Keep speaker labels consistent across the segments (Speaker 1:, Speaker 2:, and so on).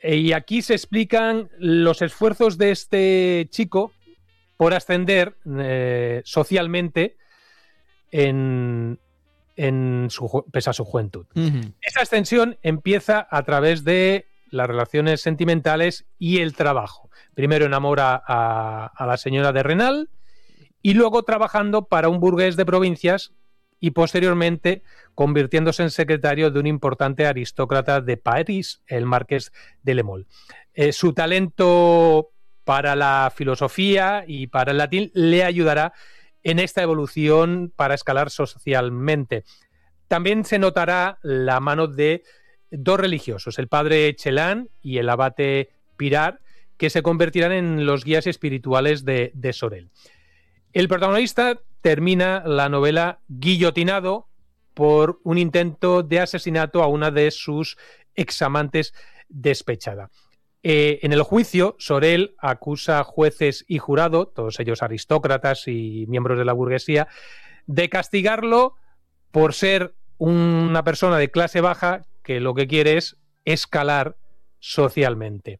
Speaker 1: Y aquí se explican los esfuerzos de este chico por ascender socialmente pese a su juventud. Esa ascensión empieza a través de las relaciones sentimentales y el trabajo. Primero enamora a la señora de Renal y luego trabajando para un burgués de provincias y posteriormente convirtiéndose en secretario de un importante aristócrata de París, el marqués de La Mole. Su talento para la filosofía y para el latín le ayudará en esta evolución para escalar socialmente. También se notará la mano de dos religiosos, el padre Chelan y el abate Pirar, que se convertirán en los guías espirituales de Sorel. El protagonista termina la novela guillotinado por un intento de asesinato a una de sus examantes despechada. En el juicio, Sorel acusa a jueces y jurado, todos ellos aristócratas y miembros de la burguesía, de castigarlo por ser una persona de clase baja que lo que quiere es escalar socialmente.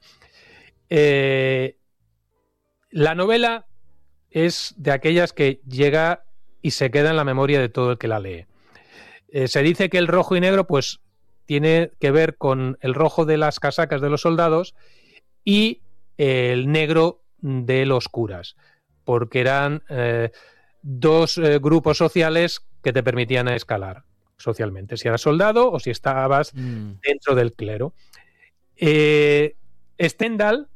Speaker 1: La novela es de aquellas que llega y se queda en la memoria de todo el que la lee. Se dice que el rojo y negro pues tiene que ver con el rojo de las casacas de los soldados y el negro de los curas, porque eran dos grupos sociales que te permitían escalar socialmente, si eras soldado o si estabas dentro del clero. Stendhal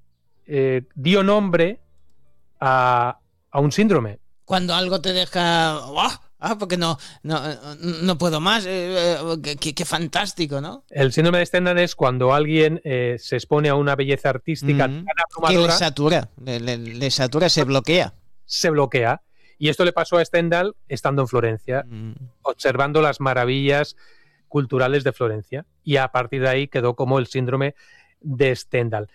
Speaker 1: dio nombre a un síndrome.
Speaker 2: Cuando algo te deja... porque no puedo más. Qué fantástico, ¿no?
Speaker 1: El síndrome de Stendhal es cuando alguien se expone a una belleza artística tan abrumadora
Speaker 2: que le satura, le satura, se bloquea.
Speaker 1: Se bloquea. Y esto le pasó a Stendhal estando en Florencia, observando las maravillas culturales de Florencia. Y a partir de ahí quedó como el síndrome de Stendhal.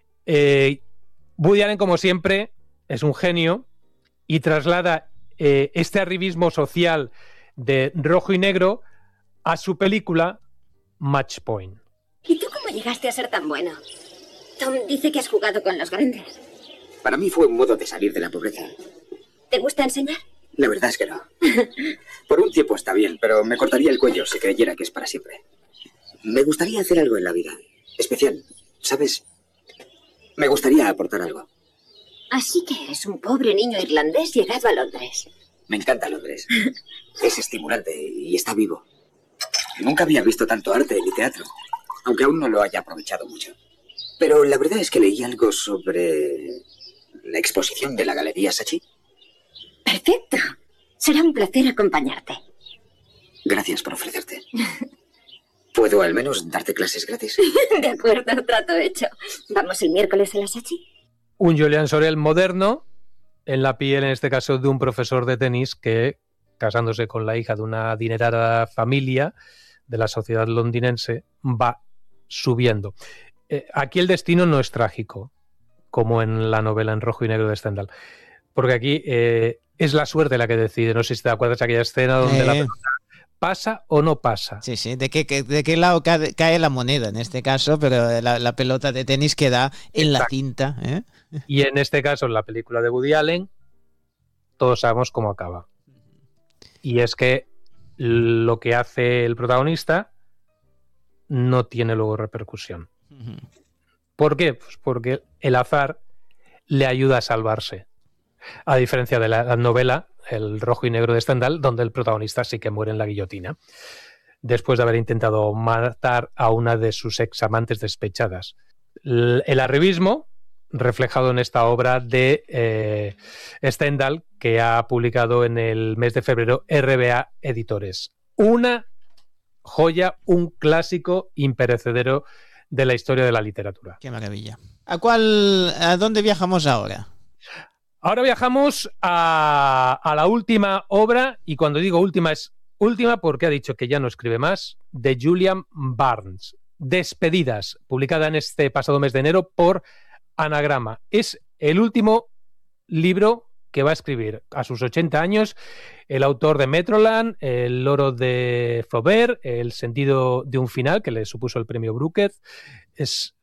Speaker 1: Woody Allen, como siempre, es un genio y traslada este arribismo social de rojo y negro a su película Match Point.
Speaker 3: ¿Y tú cómo llegaste a ser tan bueno? Tom dice que has jugado con los grandes.
Speaker 4: Para mí fue un modo de salir de la pobreza.
Speaker 3: ¿Te gusta enseñar?
Speaker 4: La verdad es que no. Por un tiempo está bien, pero me cortaría el cuello si creyera que es para siempre. Me gustaría hacer algo en la vida. Especial, ¿sabes? Me gustaría aportar algo.
Speaker 3: Así que eres un pobre niño irlandés llegado a Londres.
Speaker 4: Me encanta Londres. Es estimulante y está vivo. Nunca había visto tanto arte ni teatro, aunque aún no lo haya aprovechado mucho. Pero la verdad es que leí algo sobre la exposición de la Galería Saatchi.
Speaker 3: Perfecto. Será un placer acompañarte.
Speaker 4: Gracias por ofrecerte. ¿Puedo al menos darte clases gratis?
Speaker 3: De acuerdo, trato hecho. ¿Vamos el miércoles a la Saatchi?
Speaker 1: Un Julian Sorel moderno, en la piel, en este caso, de un profesor de tenis que, casándose con la hija de una adinerada familia de la sociedad londinense, va subiendo. Aquí el destino no es trágico, como en la novela en rojo y negro de Stendhal, porque aquí es la suerte la que decide. No sé si te acuerdas de aquella escena donde la pelota pasa o no pasa.
Speaker 2: Sí, de qué lado cae la moneda en este caso, pero la pelota de tenis queda en la cinta.
Speaker 1: Y en este caso, en la película de Woody Allen, todos sabemos cómo acaba. Y es que lo que hace el protagonista no tiene luego repercusión. ¿Por qué? Pues porque el azar le ayuda a salvarse. A diferencia de la novela El rojo y negro de Stendhal, donde el protagonista sí que muere en la guillotina, después de haber intentado matar a una de sus examantes despechadas. El arribismo, reflejado en esta obra de Stendhal, que ha publicado en el mes de febrero RBA Editores. Una joya, un clásico imperecedero de la historia de la literatura.
Speaker 2: Qué maravilla. ¿A dónde viajamos ahora?
Speaker 1: Ahora viajamos a la última obra, y cuando digo última es última porque ha dicho que ya no escribe más, de Julian Barnes. Despedidas, publicada en este pasado mes de enero por Anagrama. Es el último libro que va a escribir a sus 80 años el autor de Metroland, El loro de Flaubert, El sentido de un final, que le supuso el premio Booker. Es